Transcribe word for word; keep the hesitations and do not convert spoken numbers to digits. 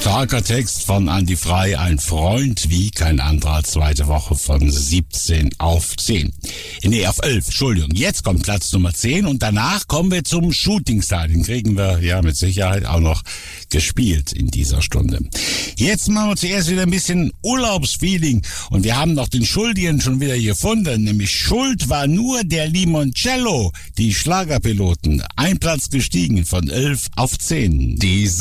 Starker Text von Andy Frey, ein Freund wie kein anderer, zweite Woche von siebzehn auf zehn. Nee, auf elf, Entschuldigung. Jetzt kommt Platz Nummer zehn und danach kommen wir zum Shooting Star. Den kriegen wir ja mit Sicherheit auch noch gespielt in dieser Stunde. Jetzt machen wir zuerst wieder ein bisschen Urlaubsfeeling und wir haben noch den Schuldigen schon wieder gefunden, nämlich Schuld war nur der Limoncello. Die Schlagerpiloten, ein Platz gestiegen von elf auf zehn. Die